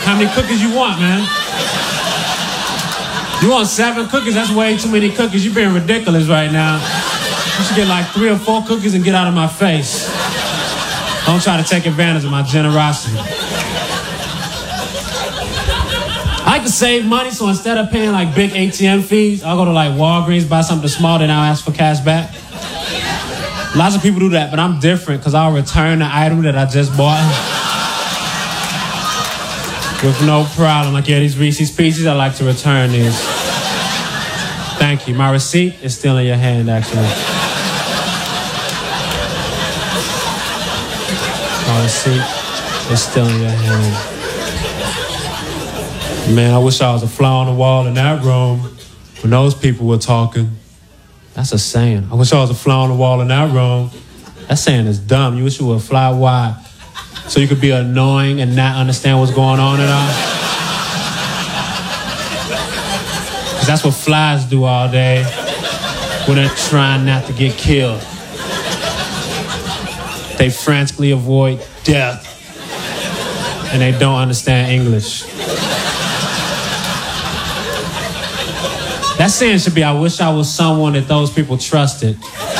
How many cookies you want, man? You want 7 cookies? That's way too many cookies. You're being ridiculous right now. You should get like 3 or 4 cookies and get out of my face. Don't try to take advantage of my generosity. I like to save money, so instead of paying like big ATM fees, I'll go to like Walgreens, buy something small, then I'll ask for cash back. Lots of people do that, but I'm different because I'll return the item that I just bought with no problem. Like, yeah, these Reese's Pieces, I like to return these. Thank you. My receipt is still in your hand, actually. My receipt is still in your hand. Man, I wish I was a fly on the wall in that room when those people were talking. That's a saying. I wish I was a fly on the wall in that room. That saying is dumb. You wish you were a fly wide so you could be annoying and not understand what's going on at all. Because that's what flies do all day when they're trying not to get killed. They frantically avoid death and they don't understand English. That saying should be, I wish I was someone that those people trusted.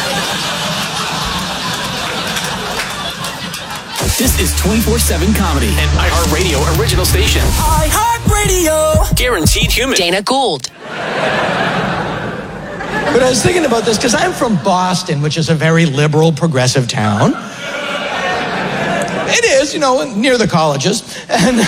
This is 24/7 comedy, an iHeartRadio original station. iHeartRadio. Guaranteed human. Dana Gould. But I was thinking about this because I'm from Boston, which is a very liberal, progressive town. It is, you know, near the colleges. And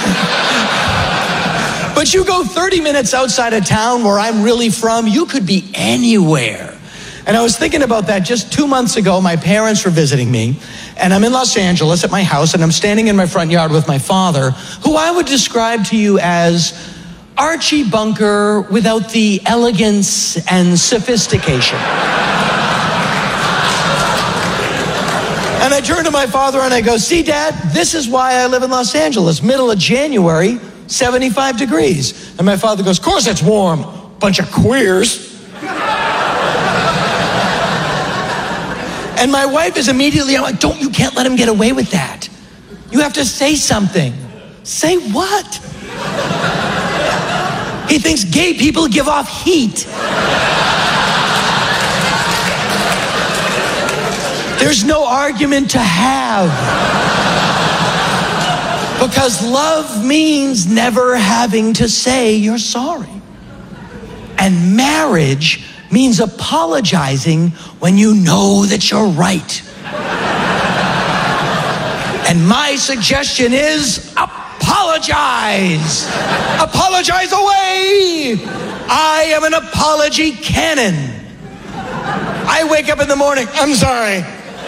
but you go 30 minutes outside of town where I'm really from, you could be anywhere. And I was thinking about that just 2 months ago. My parents were visiting me, and I'm in Los Angeles at my house, and I'm standing in my front yard with my father, who I would describe to you as Archie Bunker without the elegance and sophistication. And I turn to my father and I go, see, Dad, this is why I live in Los Angeles. Middle of January, 75 degrees. And my father goes, of course it's warm. Bunch of queers. And my wife is immediately, I'm like, you can't let him get away with that. You have to say something. Say what? He thinks gay people give off heat. There's no argument to have. Because love means never having to say you're sorry. And marriage means apologizing when you know that you're right. And my suggestion is apologize. Apologize away. I am an apology cannon. I wake up in the morning, I'm sorry.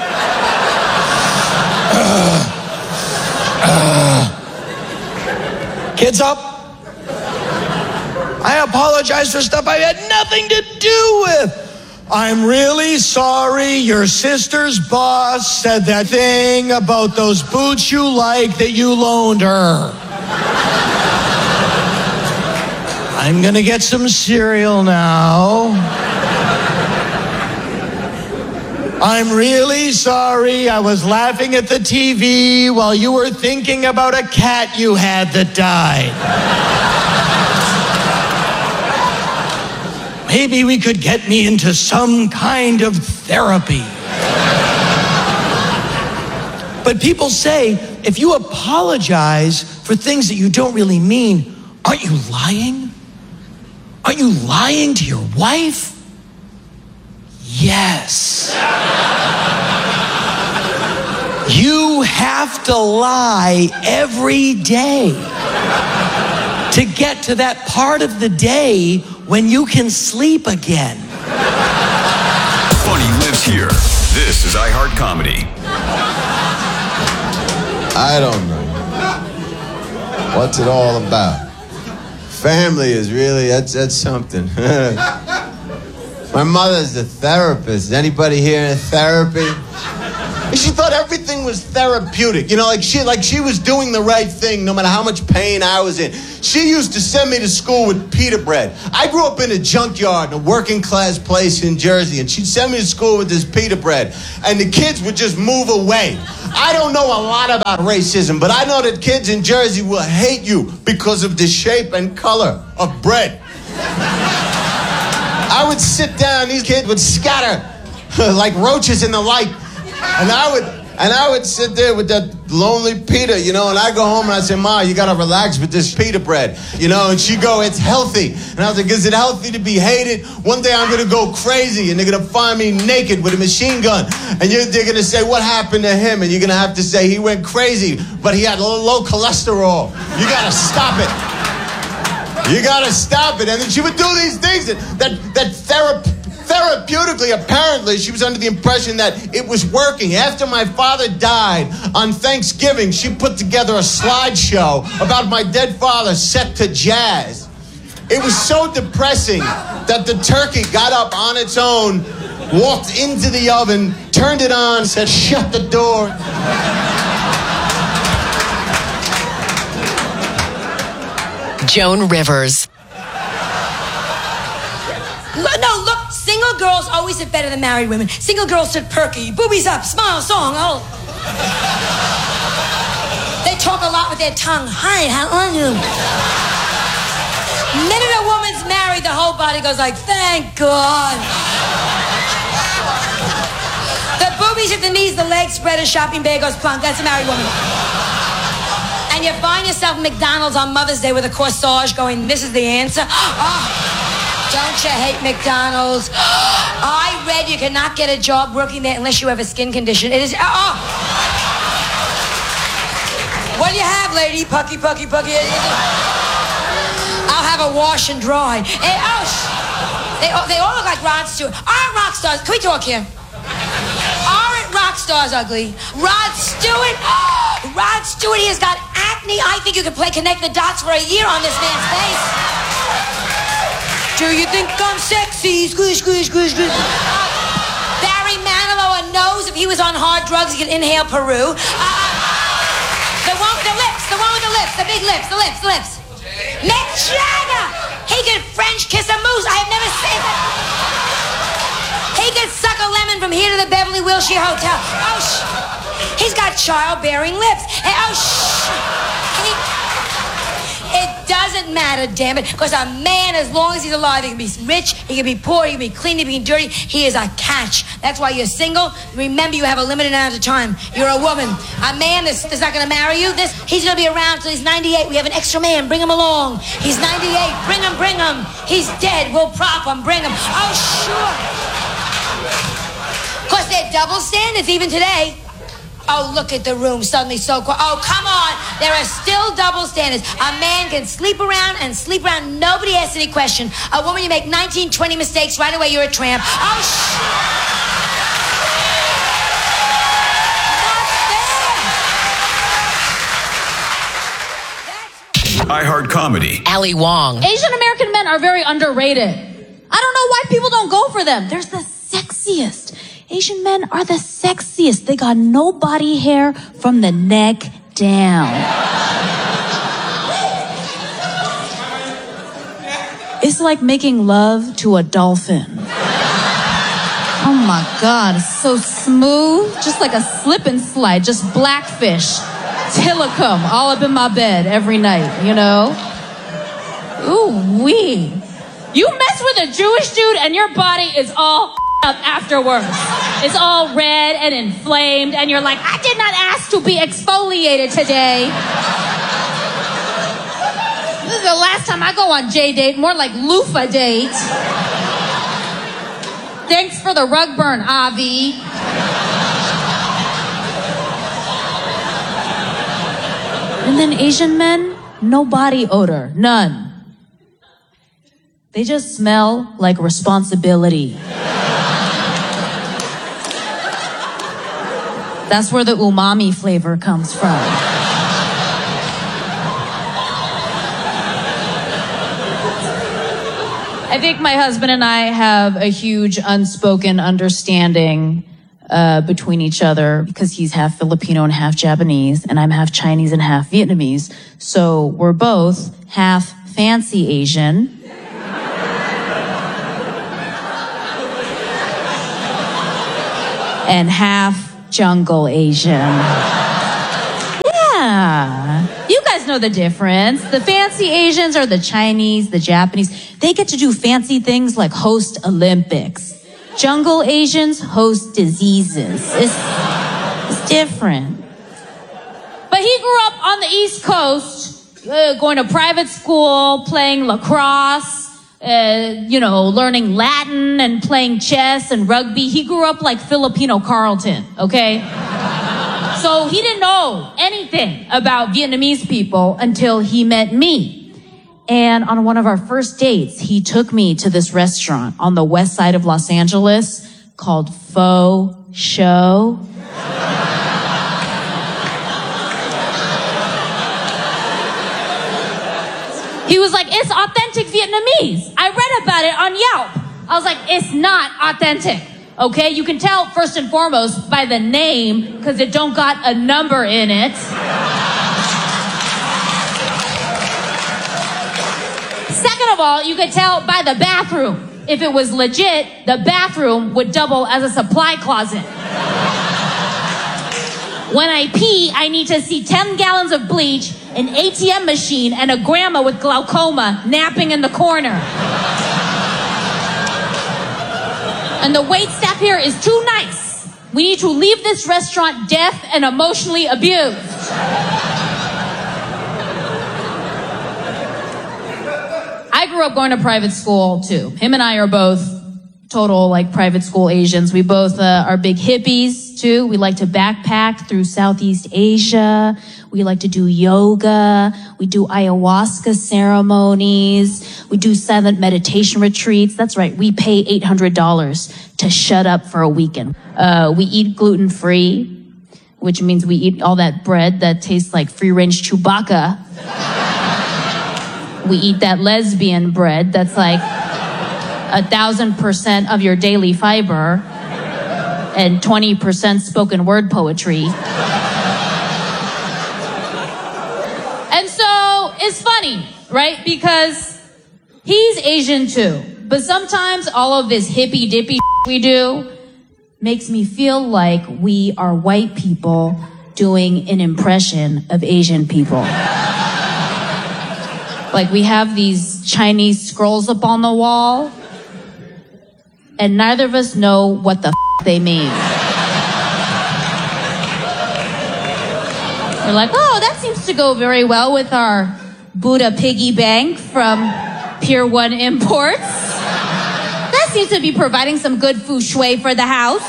Kids up. I apologize for stuff I had nothing to do with. I'm really sorry your sister's boss said that thing about those boots you like that you loaned her. I'm gonna get some cereal now. I'm really sorry I was laughing at the TV while you were thinking about a cat you had that died. Maybe we could get me into some kind of therapy. But people say, if you apologize for things that you don't really mean, aren't you lying? Aren't you lying to your wife? Yes. You have to lie every day to get to that part of the day when you can sleep again. Funny lives here. This is iHeart Comedy. I don't know. What's it all about? Family is really, that's something. My mother's a therapist. Anybody here in therapy? And she thought everything was therapeutic. You know, like she was doing the right thing no matter how much pain I was in. She used to send me to school with pita bread. I grew up in a junkyard in a working class place in Jersey, and she'd send me to school with this pita bread, and the kids would just move away. I don't know a lot about racism, but I know that kids in Jersey will hate you because of the shape and color of bread. I would sit down, these kids would scatter like roaches in the light. And I would sit there with that lonely pita, you know, and I go home and I say, Ma, you gotta relax with this pita bread, you know, and she'd go, it's healthy. And I was like, is it healthy to be hated? One day I'm gonna go crazy and they're gonna find me naked with a machine gun. And they're gonna say, what happened to him? And you're gonna have to say, he went crazy, but he had low cholesterol. You gotta stop it. You gotta stop it. And then she would do these things that therapeutically, apparently, she was under the impression that it was working. After my father died on Thanksgiving, she put together a slideshow about my dead father set to jazz. It was so depressing that the turkey got up on its own, walked into the oven, turned it on, said, shut the door. Joan Rivers. No, look, single girls always sit better than married women. Single girls sit perky, boobies up, smile, song, oh. They talk a lot with their tongue. Hi, how are you? The minute a woman's married, the whole body goes like, thank God. The boobies at the knees, the legs spread, a shopping bag goes plunk. That's a married woman. And you find yourself at McDonald's on Mother's Day with a corsage going, this is the answer. Oh. Don't you hate McDonald's? I read you cannot get a job working there unless you have a skin condition. It is, What do you have, lady? Pucky. I'll have a wash and dry. They all look like Rod Stewart. Aren't rock stars? Can we talk here? Aren't rock stars ugly? Rod Stewart? Rod Stewart, he has got acne. I think you could play Connect the Dots for a year on this man's face. Do you think I'm sexy? Squish. Barry Manilow knows if he was on hard drugs, he could inhale Peru. The one with the lips, the big lips, the lips. Mick Jagger! He could French kiss a moose. I have never seen that. He could suck a lemon from here to the Beverly Wilshire Hotel. He's got childbearing lips. It doesn't matter, damn it, because a man, as long as he's alive, he can be rich, he can be poor, he can be clean, he can be dirty. He is a catch. That's why you're single. Remember, you have a limited amount of time. You're a woman. A man that's not going to marry you, he's going to be around till he's 98. We have an extra man. Bring him along. He's 98. Bring him. He's dead. We'll prop him. Bring him. Oh, sure. Of course, they're double standards even today. Oh, look at the room, suddenly so quiet. Oh, come on. There are still double standards. A man can sleep around. Nobody asks any question. A woman, you make 19, 20 mistakes, right away you're a tramp. Oh, iHeart Comedy. Ali Wong. Asian American men are very underrated. I don't know why people don't go for them. They're the sexiest. Asian men are the sexiest. They got no body hair from the neck down. It's like making love to a dolphin. Oh my God, it's so smooth. Just like a slip and slide, just blackfish. Tillicum all up in my bed every night, you know? Ooh wee. You mess with a Jewish dude and your body is all up afterwards. It's all red and inflamed and you're like, I did not ask to be exfoliated today. This is the last time I go on J-date, more like loofah date. Thanks for the rug burn, Avi. And then Asian men, no body odor, none. They just smell like responsibility. That's where the umami flavor comes from. I think my husband and I have a huge unspoken understanding between each other because he's half Filipino and half Japanese, and I'm half Chinese and half Vietnamese. So we're both half fancy Asian. And half jungle Asian. Yeah. You guys know the difference. The fancy Asians are the Chinese, the Japanese. They get to do fancy things like host Olympics. Jungle Asians host diseases. It's different. But he grew up on the East Coast, going to private school, playing lacrosse, learning Latin and playing chess and rugby. He grew up like Filipino Carlton, okay? So he didn't know anything about Vietnamese people until he met me. And on one of our first dates, he took me to this restaurant on the west side of Los Angeles called Faux Show. He was like, it's authentic Vietnamese. I read about it on Yelp. I was like, it's not authentic. Okay, you can tell first and foremost by the name because it don't got a number in it. Second of all, you could tell by the bathroom. If it was legit, the bathroom would double as a supply closet. When I pee, I need to see 10 gallons of bleach, an ATM machine, and a grandma with glaucoma napping in the corner. And the waitstaff here is too nice. We need to leave this restaurant deaf and emotionally abused. I grew up going to private school too. Him and I are both total like private school Asians. We both are big hippies too. We like to backpack through Southeast Asia. We like to do yoga. We do ayahuasca ceremonies. We do silent meditation retreats. That's right. We pay $800 to shut up for a weekend. We eat gluten-free, which means we eat all that bread that tastes like free-range Chewbacca. We eat that lesbian bread that's like 1,000% of your daily fiber and 20% spoken word poetry. And so it's funny, right? Because he's Asian too. But sometimes all of this hippy dippy we do makes me feel like we are white people doing an impression of Asian people. Like we have these Chinese scrolls up on the wall, and neither of us know what the they mean. We're like, oh, that seems to go very well with our Buddha piggy bank from Pier 1 Imports. That seems to be providing some good feng shui for the house.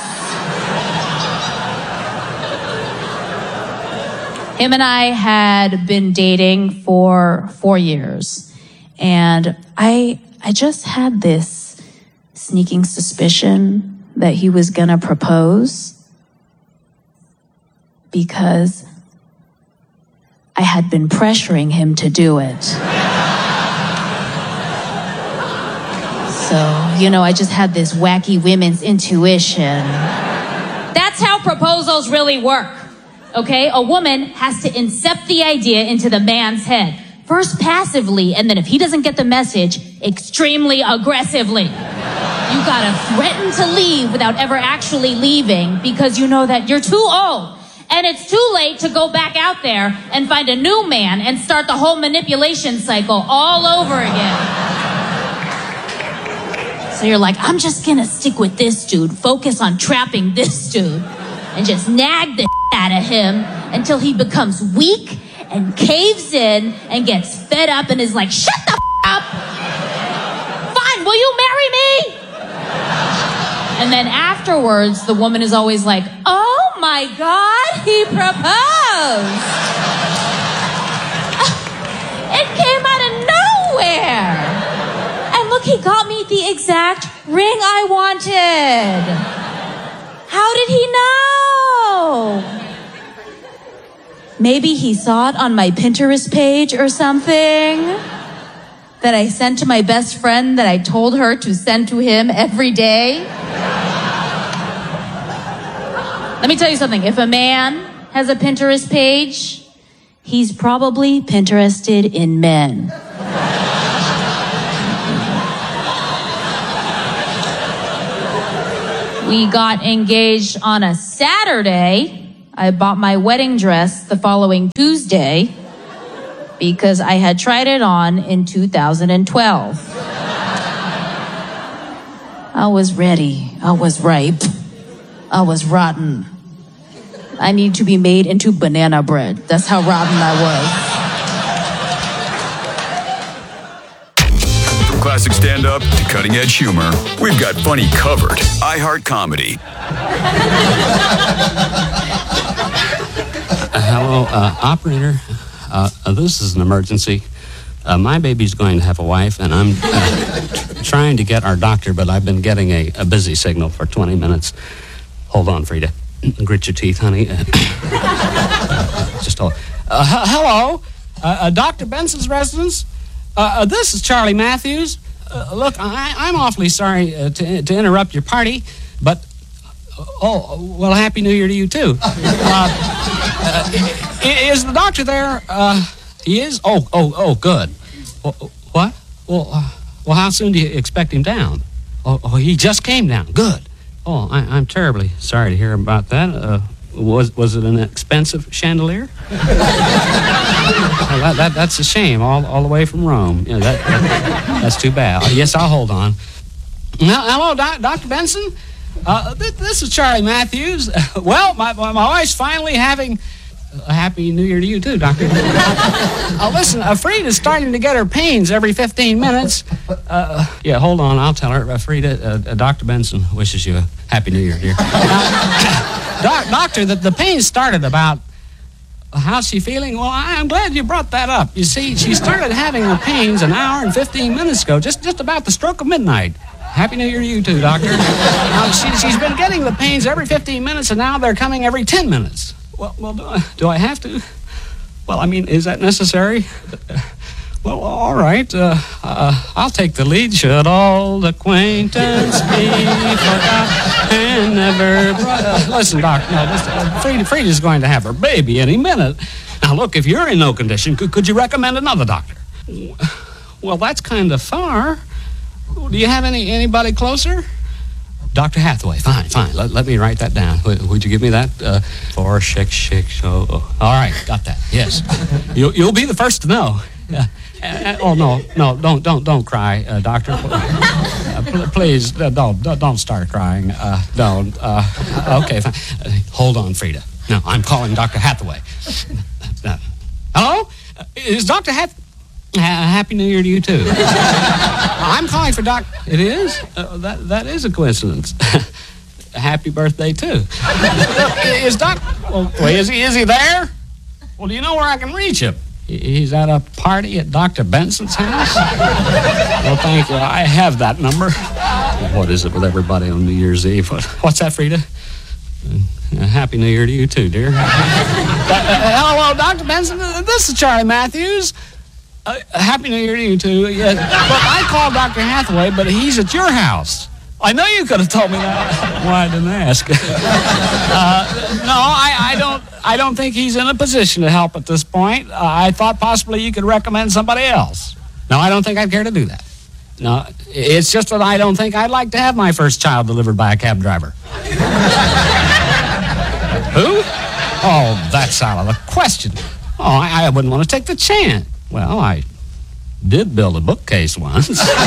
Him and I had been dating for 4 years, and I just had this sneaking suspicion that he was gonna propose because I had been pressuring him to do it. So, I just had this wacky women's intuition. That's how proposals really work. Okay, a woman has to incept the idea into the man's head. First passively, and then if he doesn't get the message, extremely aggressively. You gotta threaten to leave without ever actually leaving because you know that you're too old. And it's too late to go back out there and find a new man and start the whole manipulation cycle all over again. So you're like, I'm just gonna stick with this dude, focus on trapping this dude, and just nag the out of him until he becomes weak and caves in and gets fed up and is like, shut the up! Fine, will you marry me? And then afterwards, the woman is always like, oh my God, he proposed! It came out of nowhere! And look, he got me the exact ring I wanted! How did he know? Maybe he saw it on my Pinterest page or something that I sent to my best friend that I told her to send to him every day. Let me tell you something. If a man has a Pinterest page, he's probably Pinterested in men. We got engaged on a Saturday. I bought my wedding dress the following Tuesday because I had tried it on in 2012. I was ready. I was ripe. I was rotten. I need to be made into banana bread. That's how rotten I was. From classic stand-up to cutting-edge humor, we've got funny covered. iHeart Comedy. Hello, operator. This is an emergency. My baby's going to have a wife, and I'm trying to get our doctor, but I've been getting a busy signal for 20 minutes. Hold on, Frida. Grit your teeth, honey. Just hold. Hello, Dr. Benson's residence. This is Charlie Matthews. Look, I'm awfully sorry to interrupt your party, but well, Happy New Year to you too. Is the doctor there? He is. Oh, good. What? Well, how soon do you expect him down? Oh, he just came down. Good. Oh, I'm terribly sorry to hear about that. Was it an expensive chandelier? Well, that's a shame. All the way from Rome. You know, that's too bad. Yes, I'll hold on. Hello, Dr. Benson. This is Charlie Matthews. Well, my wife's finally having a Happy New Year to you too, Doctor. Listen, Frida's starting to get her pains every 15 minutes. Yeah, hold on. I'll tell her. Frida, Dr. Benson wishes you a Happy New Year, dear. Doctor, the pains started about... How's she feeling? Well, I'm glad you brought that up. You see, she started having the pains an hour and 15 minutes ago, just about the stroke of midnight. Happy New Year to you too, Doctor. She's been getting the pains every 15 minutes, and now they're coming every 10 minutes. Well, do I have to? Well, I mean, is that necessary? Well, all right. I'll take the lead. Should old acquaintance be forgot and never brought... listen, Doc, no, Frida's going to have her baby any minute. Now, look, if you're in no condition, could you recommend another doctor? Well, that's kind of far. Do you have anybody closer? Dr. Hathaway. Fine. Let me write that down. Would you give me that? 466. Oh. All right, got that. Yes. You'll be the first to know. Oh no! Don't cry, Doctor. Please don't start crying. Don't. Okay, fine. Hold on, Frida. No, I'm calling Dr. Hathaway. Hello? Is Dr. Happy New Year to you too. I'm calling for Doc. It is? That is a coincidence. Happy birthday too. Is Doc? Well, is he there? Well, do you know where I can reach him? He's at a party at Dr. Benson's house? Well, thank you. I have that number. What is it with everybody on New Year's Eve? What's that, Frida? Happy New Year to you too, dear. Hello, Dr. Benson. This is Charlie Matthews. Happy New Year to you too. Look, I called Dr. Hathaway, but he's at your house. I know you could have told me that. Why I didn't ask? No, I don't think he's in a position to help at this point. I thought possibly you could recommend somebody else. No, I don't think I'd care to do that. No, it's just that I don't think I'd like to have my first child delivered by a cab driver. Who? Oh, that's out of the question. Oh, I wouldn't want to take the chance. Well, I did build a bookcase once.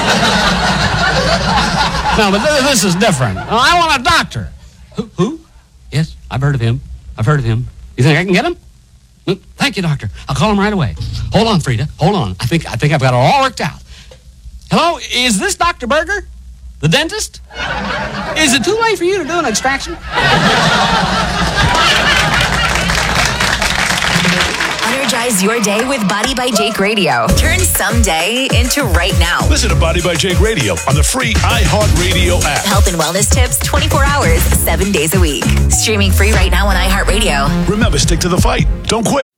No, but this is different. I want a doctor. Who? Yes, I've heard of him. You think I can get him? Thank you, doctor. I'll call him right away. Hold on, Frida. Hold on. I think I've got it all worked out. Hello, is this Dr. Berger? The dentist? Is it too late for you to do an extraction? Energize your day with Body by Jake Radio. Turn someday into right now. Listen to Body by Jake Radio on the free iHeartRadio app. Health and wellness tips 24 hours, 7 days a week. Streaming free right now on iHeartRadio. Remember, stick to the fight. Don't quit.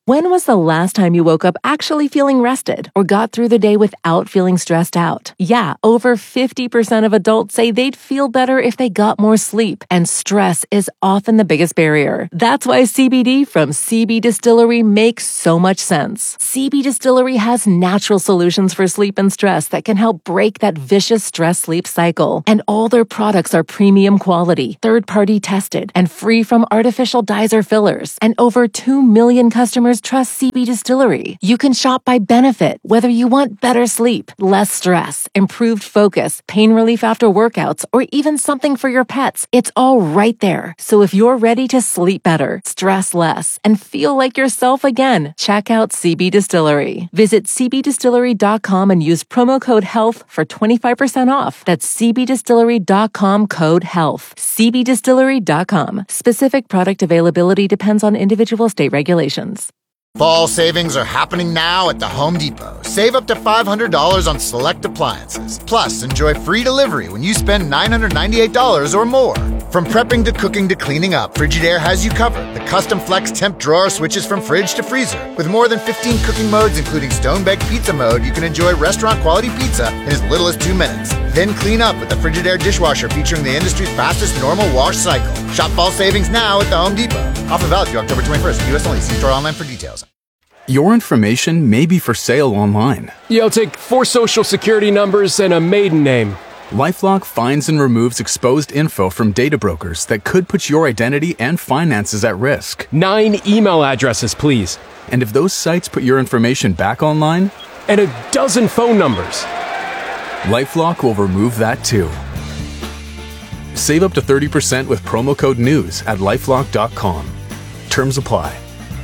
When was the last time you woke up actually feeling rested or got through the day without feeling stressed out? Yeah, over 50% of adults say they'd feel better if they got more sleep, and stress is often the biggest barrier. That's why CBD from CB Distillery makes so much sense. CB Distillery has natural solutions for sleep and stress that can help break that vicious stress-sleep cycle. And all their products are premium quality, third-party tested, and free from artificial dyes or fillers. And over 2 million customers trust CB Distillery. You can shop by benefit, whether you want better sleep, less stress, improved focus, pain relief after workouts, or even something for your pets. It's all right there. So if you're ready to sleep better, stress less, and feel like yourself again, check out CB Distillery. Visit cbdistillery.com and use promo code HEALTH for 25% off. That's cbdistillery.com, code HEALTH. cbdistillery.com. Specific product availability depends on individual state regulations. Fall savings are happening now at the Home Depot. Save up to $500 on select appliances. Plus, enjoy free delivery when you spend $998 or more. From prepping to cooking to cleaning up, Frigidaire has you covered. The custom flex temp drawer switches from fridge to freezer. With more than 15 cooking modes, including stone-baked pizza mode, you can enjoy restaurant-quality pizza in as little as 2 minutes. Then clean up with the Frigidaire dishwasher featuring the industry's fastest normal wash cycle. Shop fall savings now at the Home Depot. Offer valid through October 21st. U.S. only. See store online for details. Your information may be for sale online. Yeah, I'll take 4 social security numbers and a maiden name. LifeLock finds and removes exposed info from data brokers that could put your identity and finances at risk. 9 email addresses, please. And if those sites put your information back online? And a dozen phone numbers. LifeLock will remove that too. Save up to 30% with promo code NEWS at LifeLock.com. Terms apply.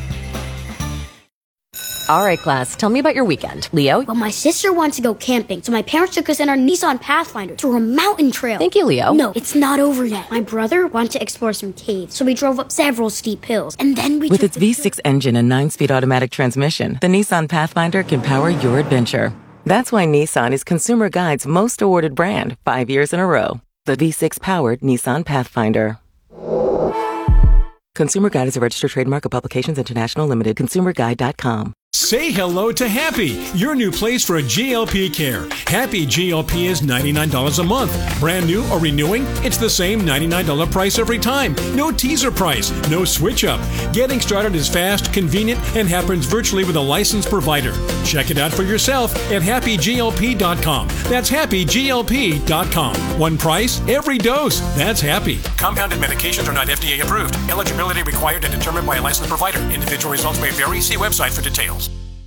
All right, class, tell me about your weekend. Leo? Well, my sister wants to go camping, so my parents took us in our Nissan Pathfinder to a mountain trail. Thank you, Leo. No, it's not over yet. My brother wanted to explore some caves, so we drove up several steep hills, and then we With its V6 engine and 9-speed automatic transmission, the Nissan Pathfinder can power your adventure. That's why Nissan is Consumer Guide's most awarded brand 5 years in a row. The V6-powered Nissan Pathfinder. Consumer Guide is a registered trademark of Publications International Limited. ConsumerGuide.com. Say hello to Happy, your new place for a GLP care. Happy GLP is $99 a month. Brand new or renewing, it's the same $99 price every time. No teaser price, no switch up. Getting started is fast, convenient, and happens virtually with a licensed provider. Check it out for yourself at happyglp.com. That's happyglp.com. One price, every dose. That's Happy. Compounded medications are not FDA approved. Eligibility required and determined by a licensed provider. Individual results may vary. See website for details.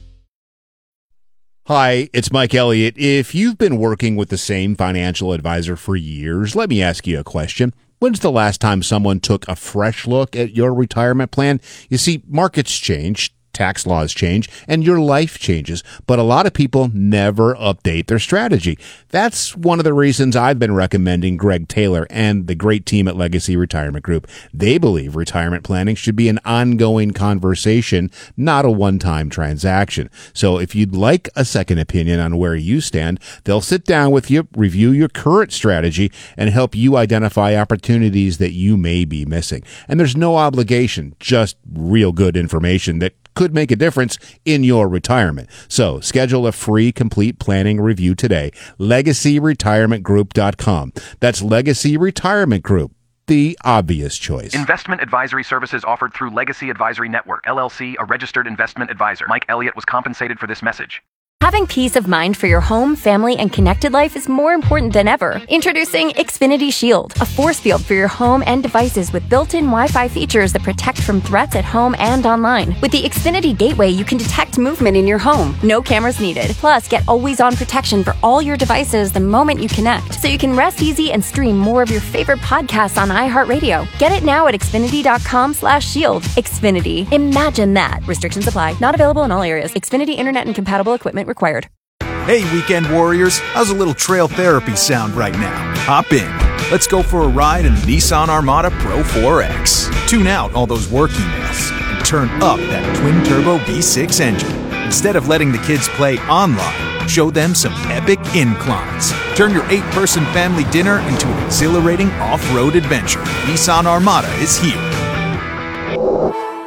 Hi, it's Mike Elliott. If you've been working with the same financial advisor for years, let me ask you a question. When's the last time someone took a fresh look at your retirement plan? You see, markets change, tax laws change, and your life changes, but a lot of people never update their strategy. That's one of the reasons I've been recommending Greg Taylor and the great team at Legacy Retirement Group. They believe retirement planning should be an ongoing conversation, not a one-time transaction. So if you'd like a second opinion on where you stand, they'll sit down with you, review your current strategy, and help you identify opportunities that you may be missing. And there's no obligation, just real good information that could make a difference in your retirement. So schedule a free complete planning review today. LegacyRetirementGroup.com. That's Legacy Retirement Group, the obvious choice. Investment advisory services offered through Legacy Advisory Network, LLC, a registered investment advisor. Mike Elliott was compensated for this message. Having peace of mind for your home, family, and connected life is more important than ever. Introducing Xfinity Shield, a force field for your home and devices with built-in Wi-Fi features that protect from threats at home and online. With the Xfinity Gateway, you can detect movement in your home. No cameras needed. Plus, get always-on protection for all your devices the moment you connect, so you can rest easy and stream more of your favorite podcasts on iHeartRadio. Get it now at Xfinity.com/shield. Xfinity. Imagine that. Restrictions apply. Not available in all areas. Xfinity Internet and compatible equipment required. Hey, weekend warriors, how's a little trail therapy sound right now? Hop in. Let's go for a ride in the Nissan Armada Pro 4X. Tune out all those work emails and turn up that twin-turbo V6 engine. Instead of letting the kids play online, show them some epic inclines. Turn your 8-person family dinner into an exhilarating off-road adventure. Nissan Armada is here. In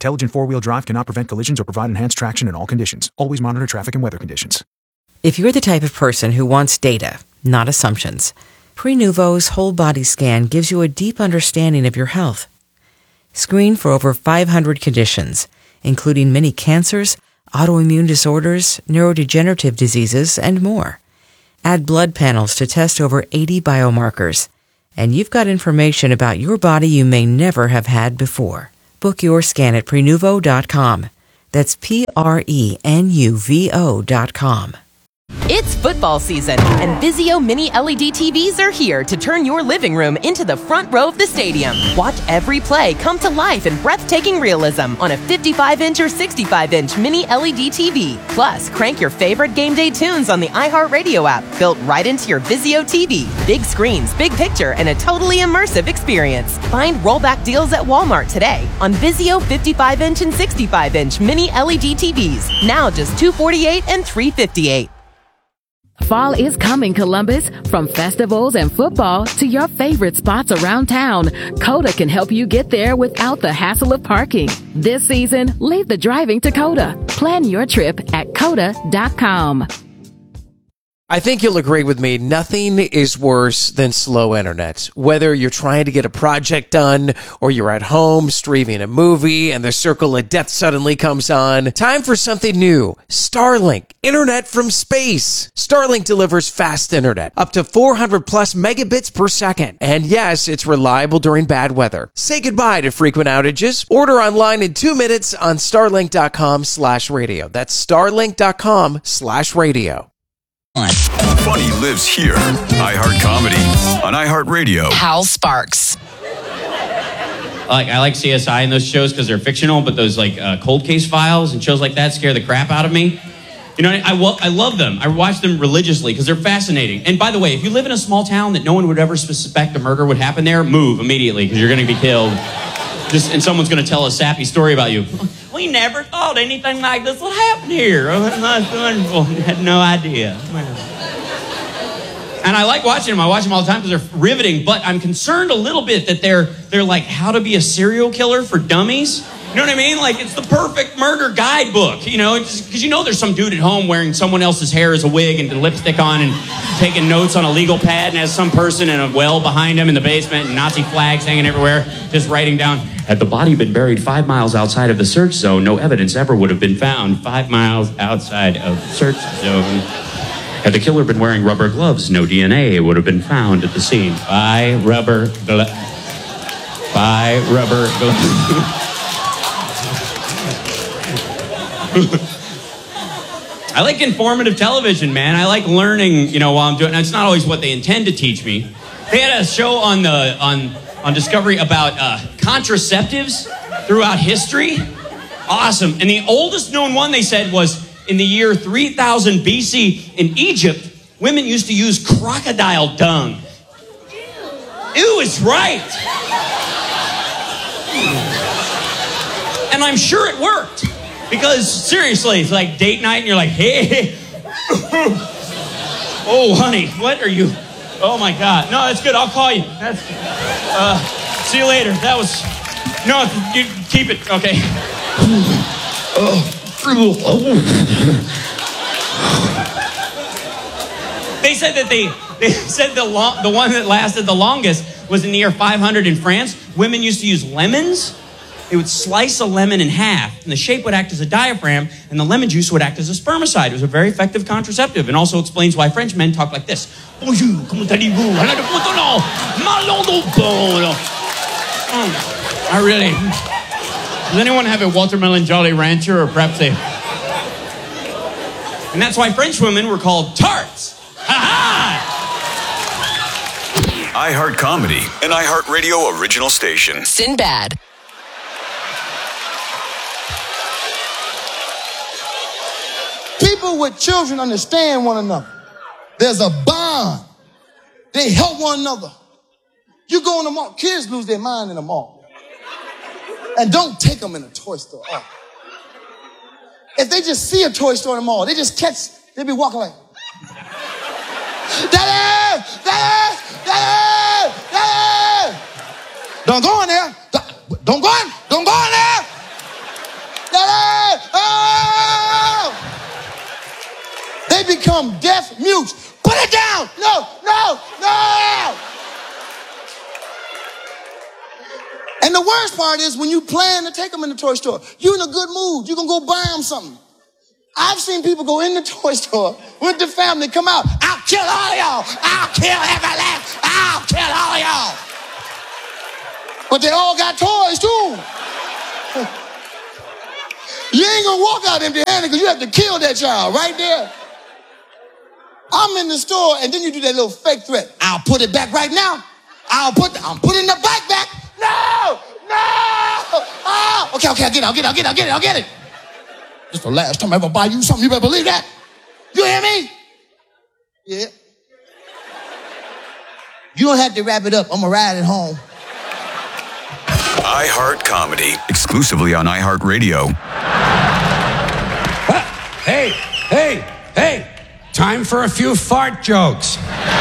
intelligent four-wheel drive cannot prevent collisions or provide enhanced traction in all conditions. Always monitor traffic and weather conditions. If you're the type of person who wants data, not assumptions, Prenuvo's whole body scan gives you a deep understanding of your health. Screen for over 500 conditions, including many cancers, autoimmune disorders, neurodegenerative diseases, and more. Add blood panels to test over 80 biomarkers, and you've got information about your body you may never have had before. Book your scan at Prenuvo.com. That's Prenuvo.com. It's football season, and Vizio Mini LED TVs are here to turn your living room into the front row of the stadium. Watch every play come to life in breathtaking realism on a 55-inch or 65-inch Mini LED TV. Plus, crank your favorite game day tunes on the iHeartRadio app, built right into your Vizio TV. Big screens, big picture, and a totally immersive experience. Find rollback deals at Walmart today on Vizio 55-inch and 65-inch Mini LED TVs. Now just $248 and $358. Fall is coming, Columbus. From festivals and football to your favorite spots around town, Coda can help you get there without the hassle of parking. This season, leave the driving to Coda. Plan your trip at Coda.com. I think you'll agree with me, nothing is worse than slow internet. Whether you're trying to get a project done or you're at home streaming a movie and the circle of death suddenly comes on, time for something new. Starlink, internet from space. Starlink delivers fast internet, up to 400 plus megabits per second. And yes, it's reliable during bad weather. Say goodbye to frequent outages. Order online in 2 minutes on starlink.com/radio. That's starlink.com/radio. Funny lives here. iHeart Comedy on iHeartRadio. Hal Sparks. I like CSI and those shows because they're fictional, but those cold case files and shows like that scare the crap out of me. You know, I love them. I watch them religiously because they're fascinating. And by the way, if you live in a small town that no one would ever suspect a murder would happen there, move immediately because you're going to be killed. And someone's going to tell a sappy story about you. We never thought anything like this would happen here. That's wonderful. Had no idea. And I like watching them. I watch them all the time because they're riveting. But I'm concerned a little bit that they're like how to be a serial killer for dummies. You know what I mean? Like it's the perfect murder guidebook. You know, because there's some dude at home wearing someone else's hair as a wig and lipstick on and taking notes on a legal pad and has some person in a well behind him in the basement and Nazi flags hanging everywhere, just writing down. Had the body been buried 5 miles outside of the search zone, no evidence ever would have been found 5 miles outside of the search zone. Had the killer been wearing rubber gloves, no DNA would have been found at the scene. Buy rubber gloves. I like informative television, man. I like learning, while I'm doing it. It's not always what they intend to teach me. They had a show on Discovery about contraceptives throughout history. Awesome. And the oldest known one, they said, was in the year 3000 BC in Egypt, women used to use crocodile dung. Ew is right. And I'm sure it worked. Because seriously, it's like date night and you're like, hey. Oh, honey, what are you? Oh my God. No, that's good. I'll call you. See you later. That was, no, you keep it. Okay. They said that the one that lasted the longest was in the year 500 in France. Women used to use lemons. They would slice a lemon in half, and the shape would act as a diaphragm, and the lemon juice would act as a spermicide. It was a very effective contraceptive, and also explains why French men talk like this. Bonjour, comment allez-vous? I really... Does anyone have a watermelon Jolly Rancher or perhaps a... And that's why French women were called tarts. Ha-ha! iHeart Comedy, an iHeartRadio original station. Sinbad. People with children understand one another. There's a bond. They help one another. You go in the mall, kids lose their mind in the mall. And don't take them in a toy store. Oh. If they just see a toy store in the mall, they just they be walking like, Daddy! Daddy! Daddy! Daddy! Don't go in there. Don't go in there. They become deaf mutes. Put it down. No. And the worst part is when you plan to take them in the toy store, you're in a good mood. You can go buy them something. I've seen people go in the toy store with the family, come out. I'll kill all of y'all. I'll kill every last. I'll kill all of y'all. But they all got toys too. You ain't gonna walk out empty-handed because you have to kill that child right there. I'm in the store and then you do that little fake threat. I'll put it back right now. I'm putting the bike back. No! Oh! Okay, I'll get it. This is the last time I ever buy you something. You better believe that. You hear me? Yeah. You don't have to wrap it up. I'm gonna ride it home. iHeart Comedy, exclusively on iHeartRadio. Hey, time for a few fart jokes.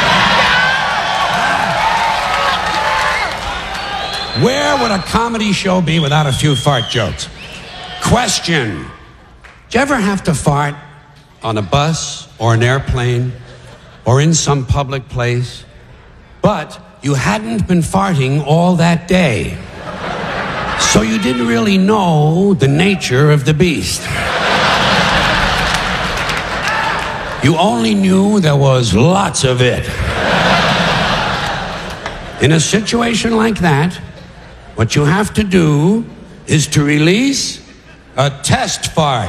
Where would a comedy show be without a few fart jokes? Question. Do you ever have to fart on a bus or an airplane or in some public place, but you hadn't been farting all that day? So you didn't really know the nature of the beast. You only knew there was lots of it. In a situation like that, what you have to do is to release a test fart.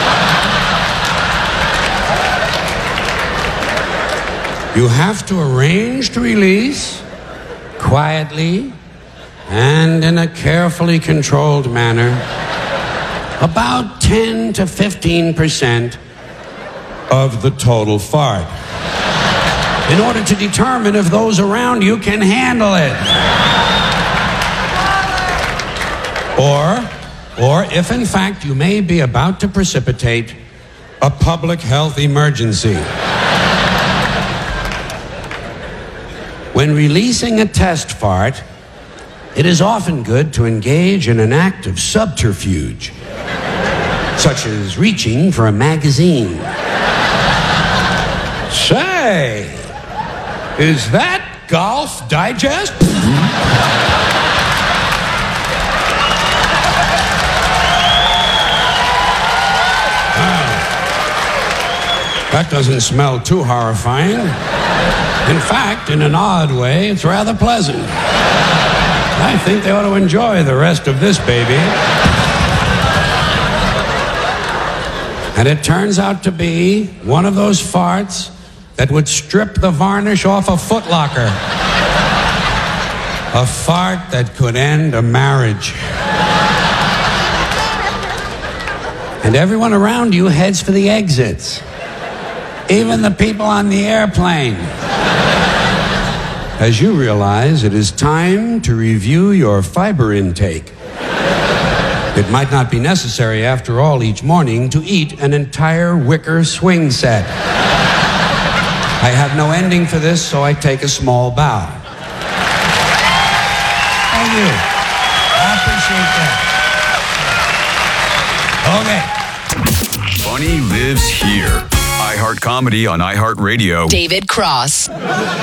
You have to arrange to release quietly and in a carefully controlled manner about 10 to 15% of the total fart in order to determine if those around you can handle it. Or if in fact you may be about to precipitate a public health emergency. When releasing a test fart, it is often good to engage in an act of subterfuge, such as reaching for a magazine. Say, is that Golf Digest? That doesn't smell too horrifying. In fact, in an odd way, it's rather pleasant. I think they ought to enjoy the rest of this baby. And it turns out to be one of those farts that would strip the varnish off a Foot Locker. A fart that could end a marriage. And everyone around you heads for the exits. Even the people on the airplane. As you realize, it is time to review your fiber intake. It might not be necessary, after all, each morning to eat an entire wicker swing set. I have no ending for this, so I take a small bow. Thank you. I appreciate that. Okay. Funny lives here. iHeart Comedy on iHeartRadio. David Cross.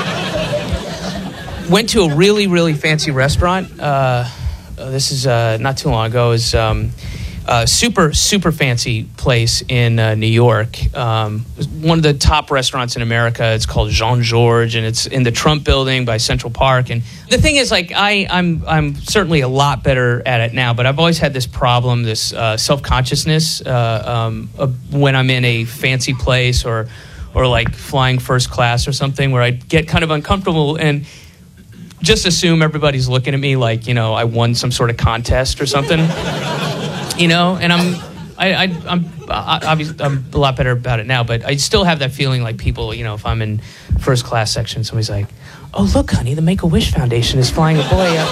Went to a really, really fancy restaurant. This is not too long ago. It was super, super fancy place in New York. One of the top restaurants in America. It's called Jean-Georges, and it's in the Trump Building by Central Park. And the thing is, like, I'm certainly a lot better at it now, but I've always had this problem, this self-consciousness when I'm in a fancy place or like flying first class or something, where I get kind of uncomfortable and just assume everybody's looking at me like, you know, I won some sort of contest or something, you know. And I'm obviously I'm a lot better about it now, but I still have that feeling like people, you know, if I'm in first class section, somebody's like, "Oh, look, honey, the Make-A-Wish Foundation is flying a boy out."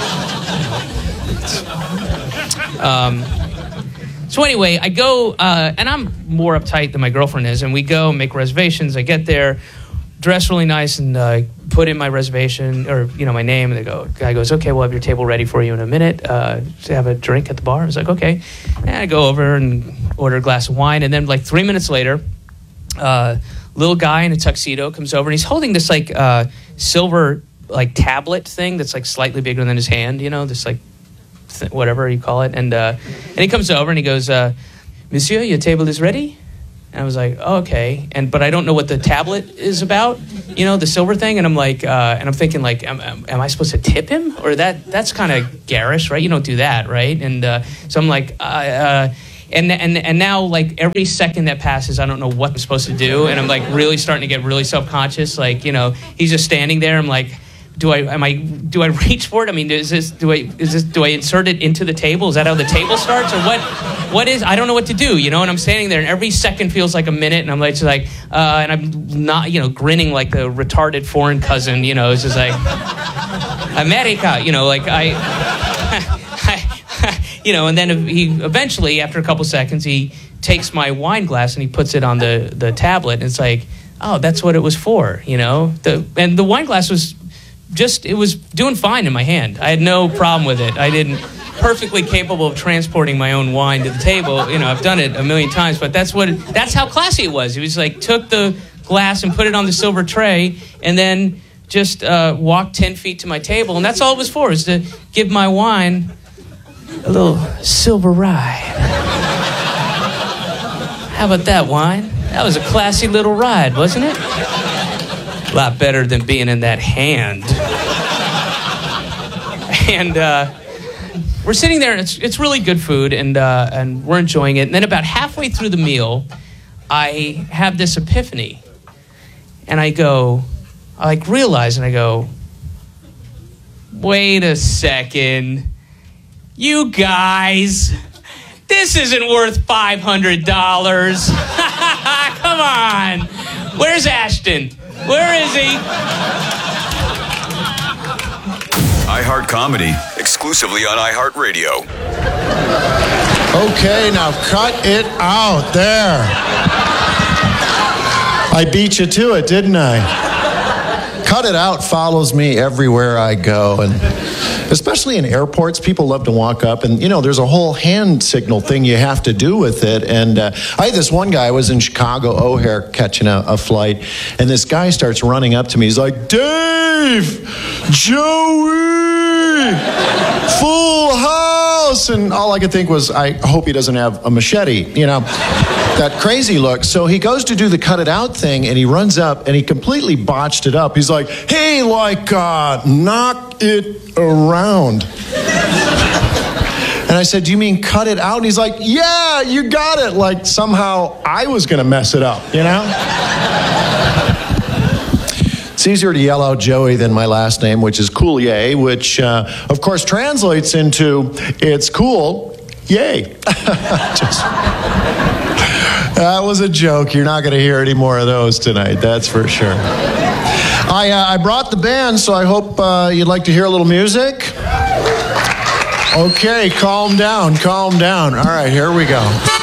So anyway, I go, and I'm more uptight than my girlfriend is, and we go make reservations. I get there, dress really nice, and put in my reservation, or, you know, my name, and the guy goes, "Okay, we'll have your table ready for you in a minute. To have a drink at the bar." I was like, "Okay." And I go over and order a glass of wine, and then like 3 minutes later, little guy in a tuxedo comes over, and he's holding this like silver like tablet thing that's like slightly bigger than his hand, you know, this like whatever you call it. And he comes over and he goes, "Monsieur, your table is ready." And I was like, oh, okay. But I don't know what the tablet is about, you know, the silver thing. And I'm like, and I'm thinking like, am I supposed to tip him? Or that's kind of garish, right? You don't do that, right? And so I'm like, and now like every second that passes, I don't know what I'm supposed to do. And I'm like really starting to get really self-conscious. Like, you know, he's just standing there. I'm like, do I reach for it? I mean, do I insert it into the table? Is that how the table starts, or what is? I don't know what to do, you know. And I'm standing there, and every second feels like a minute, and I'm like, just like, and I'm not, you know, grinning like the retarded foreign cousin, you know. It's just like America, you know, like you know. And then he eventually, after a couple seconds, he takes my wine glass and he puts it on the tablet, and it's like, oh, that's what it was for, you know. And the wine glass was. It was doing fine in my hand. I had no problem with it. Perfectly capable of transporting my own wine to the table. You know, I've done it a million times, but that's how classy it was. It was like, took the glass and put it on the silver tray, and then just walked 10 feet to my table, and that's all it was for, is to give my wine a little silver ride. How about that, wine? That was a classy little ride, wasn't it? A lot better than being in that hand. And we're sitting there, and it's really good food, and we're enjoying it. And then about halfway through the meal, I have this epiphany. And I realize, and I go, wait a second. You guys, this isn't worth $500. Come on. Where's Ashton? Where is he? iHeart Comedy, exclusively on iHeartRadio. Okay, now cut it out there. I beat you to it, didn't I? Cut it out follows me everywhere I go, and especially in airports, people love to walk up, and, you know, there's a whole hand signal thing you have to do with it. And I had this one guy, I was in Chicago O'Hare catching a flight, and this guy starts running up to me. He's like, Dave, Joey, Full House. And all I could think was, I hope he doesn't have a machete, you know, that crazy look. So he goes to do the cut it out thing, and he runs up, and he completely botched it up. He's like, hey, knock it around. And I said, do you mean cut it out? And he's like, yeah, you got it. Like somehow I was going to mess it up, you know? It's easier to yell out Joey than my last name, which is Coulier, which, of course, translates into it's cool, yay. That was a joke. You're not going to hear any more of those tonight, that's for sure. I brought the band, so I hope you'd like to hear a little music. Okay, calm down. All right, here we go.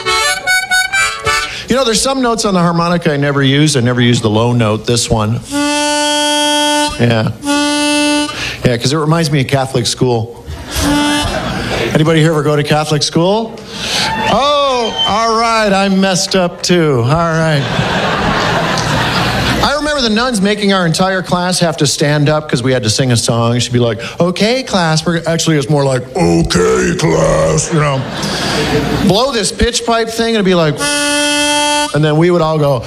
You know, there's some notes on the harmonica I never use. I never use the low note, this one. Yeah, because it reminds me of Catholic school. Anybody here ever go to Catholic school? Oh, all right, I messed up too. All right. I remember the nuns making our entire class have to stand up because we had to sing a song. She'd be like, okay, class. Actually, it's more like, okay, class, you know. Blow this pitch pipe thing, and it'd be like, and then we would all go,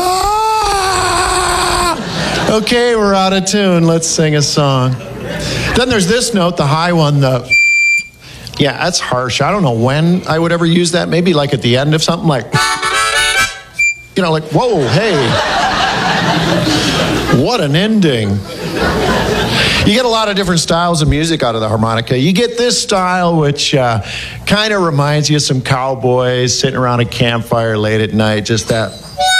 ah! Okay, we're out of tune. Let's sing a song. Then there's this note, the high one, yeah, that's harsh. I don't know when I would ever use that. Maybe like at the end of something, like, you know, like, whoa, hey. What an ending. You get a lot of different styles of music out of the harmonica. You get this style, which kind of reminds you of some cowboys sitting around a campfire late at night, just that.